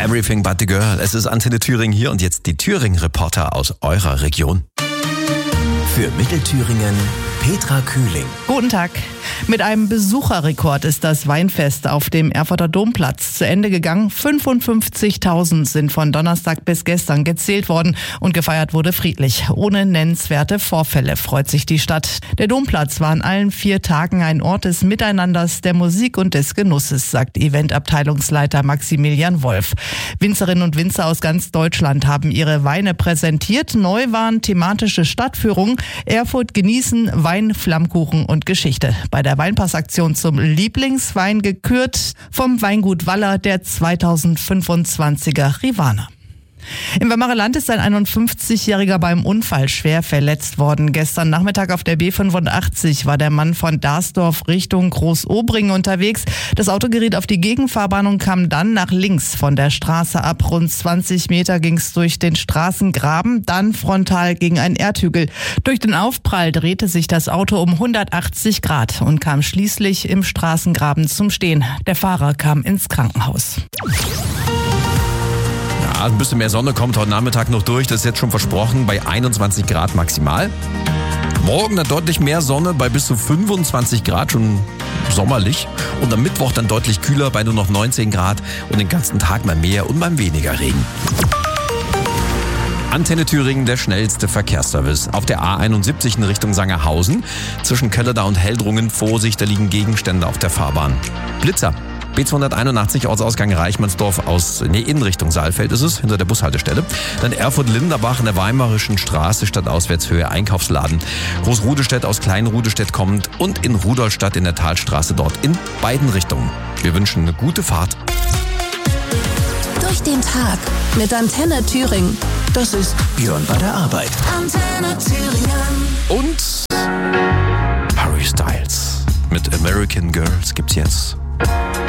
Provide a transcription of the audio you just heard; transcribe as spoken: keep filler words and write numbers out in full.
Everything but the Girl. Es ist Antenne Thüringen hier und jetzt die Thüringen-Reporter aus eurer Region. Für Mittelthüringen Petra Kühling. Guten Tag. Mit einem Besucherrekord ist das Weinfest auf dem Erfurter Domplatz zu Ende gegangen. fünfundfünfzigtausend sind von Donnerstag bis gestern gezählt worden und gefeiert wurde friedlich. Ohne nennenswerte Vorfälle freut sich die Stadt. Der Domplatz war an allen vier Tagen ein Ort des Miteinanders, der Musik und des Genusses, sagt Eventabteilungsleiter Maximilian Wolf. Winzerinnen und Winzer aus ganz Deutschland haben ihre Weine präsentiert. Neu waren thematische Stadtführungen, Erfurt genießen, Wein, Flammkuchen und Geschichte. Bei der Weinpassaktion zum Lieblingswein gekürt vom Weingut Waller der zweitausendfünfundzwanziger Rivaner. Im Weimarer Land ist ein einundfünfzigjähriger beim Unfall schwer verletzt worden. Gestern Nachmittag auf der B fünfundachtzig war der Mann von Darsdorf Richtung Großobringen unterwegs. Das Auto geriet auf die Gegenfahrbahn und kam dann nach links von der Straße ab. Rund zwanzig Meter ging es durch den Straßengraben, dann frontal gegen einen Erdhügel. Durch den Aufprall drehte sich das Auto um hundertachtzig Grad und kam schließlich im Straßengraben zum Stehen. Der Fahrer kam ins Krankenhaus. Ein bisschen mehr Sonne kommt heute Nachmittag noch durch, das ist jetzt schon versprochen, bei einundzwanzig Grad maximal. Morgen dann deutlich mehr Sonne bei bis zu fünfundzwanzig Grad, schon sommerlich. Und am Mittwoch dann deutlich kühler bei nur noch neunzehn Grad und den ganzen Tag mal mehr und mal weniger Regen. Antenne Thüringen, der schnellste Verkehrsservice. Auf der A einundsiebzig in Richtung Sangerhausen. Zwischen Kölleda und Heldrungen, Vorsicht, da liegen Gegenstände auf der Fahrbahn. Blitzer. B zweihunderteinundachtzig, Ortsausgang Reichmannsdorf aus, nee, in Richtung Saalfeld ist es, hinter der Bushaltestelle. Dann Erfurt-Linderbach in der Weimarischen Straße, Stadtauswärtshöhe, Einkaufsladen. Großrudestedt aus Kleinrudestedt kommt und in Rudolstadt in der Talstraße dort in beiden Richtungen. Wir wünschen eine gute Fahrt. Durch den Tag mit Antenne Thüringen. Das ist Björn bei der Arbeit. Antenne Thüringen. Und Harry Styles mit American Girls gibt's jetzt.